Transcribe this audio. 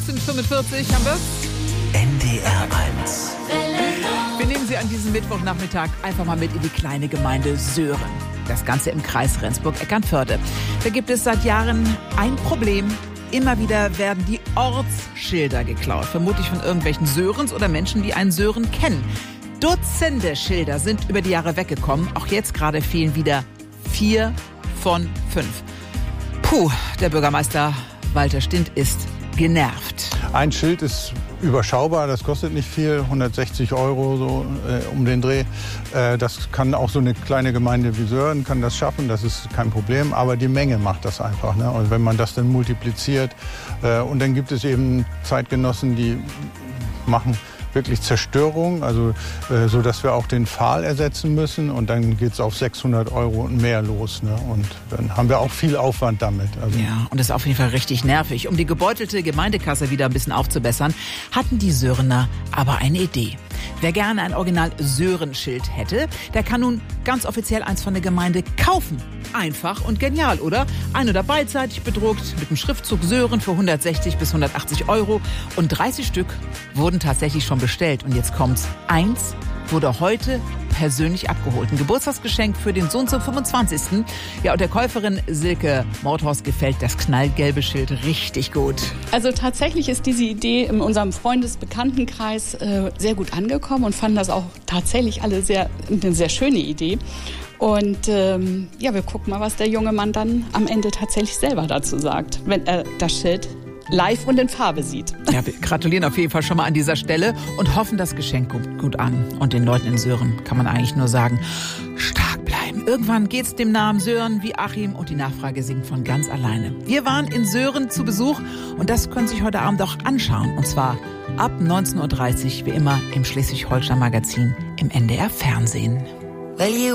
19:45 haben wir. NDR 1. Wir nehmen Sie an diesem Mittwochnachmittag einfach mal mit in die kleine Gemeinde Söhren. Das Ganze im Kreis Rendsburg-Eckernförde. Da gibt es seit Jahren ein Problem. Immer wieder werden die Ortsschilder geklaut. Vermutlich von irgendwelchen Sörens oder Menschen, die einen Sören kennen. Dutzende Schilder sind über die Jahre weggekommen. Auch jetzt gerade fehlen wieder 4 von 5. Puh, der Bürgermeister Walter Stint ist genervt. Ein Schild ist überschaubar, das kostet nicht viel, 160 € so um den Dreh. Das kann auch so eine kleine Gemeinde wie Söhren kann das schaffen, das ist kein Problem. Aber die Menge macht das einfach, ne? Und wenn man das dann multipliziert und dann gibt es eben Zeitgenossen, die machen wirklich Zerstörung, also so, dass wir auch den Pfahl ersetzen müssen und dann geht es auf 600 € und mehr los, ne? Und dann haben wir auch viel Aufwand damit. Also ja, und das ist auf jeden Fall richtig nervig. Um die gebeutelte Gemeindekasse wieder ein bisschen aufzubessern, hatten die Sörener aber eine Idee. Wer gerne ein Original-Sören-Schild hätte, der kann nun ganz offiziell eins von der Gemeinde kaufen. Einfach und genial, oder? Ein- oder beidseitig bedruckt mit dem Schriftzug Sören für 160 bis 180 € und 30 Stück wurden tatsächlich schon bestellt. Und jetzt kommt's. Eins wurde heute persönlich abgeholt. Ein Geburtstagsgeschenk für den Sohn zum 25. Ja, und der Käuferin Silke Mordhorst gefällt das knallgelbe Schild richtig gut. Also tatsächlich ist diese Idee in unserem Freundesbekanntenkreis sehr gut angekommen und fanden das auch tatsächlich alle eine sehr schöne Idee. Und wir gucken mal, was der junge Mann dann am Ende tatsächlich selber dazu sagt, wenn er das Schild live und in Farbe sieht. Ja, wir gratulieren auf jeden Fall schon mal an dieser Stelle und hoffen, das Geschenk kommt gut an. Und den Leuten in Söhren kann man eigentlich nur sagen, stark bleiben. Irgendwann geht's dem Namen Sören wie Achim und die Nachfrage sinkt von ganz alleine. Wir waren in Söhren zu Besuch und das können Sie sich heute Abend auch anschauen. Und zwar ab 19:30 Uhr, wie immer im Schleswig-Holstein-Magazin im NDR Fernsehen.